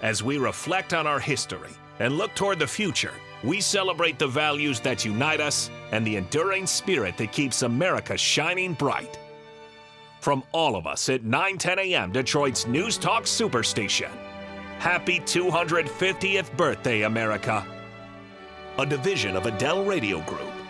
As we reflect on our history and look toward the future, we celebrate the values that unite us and the enduring spirit that keeps America shining bright. From all of us at 910 AM, Detroit's News Talk Superstation, happy 250th birthday, America. A division of Adele Radio Group.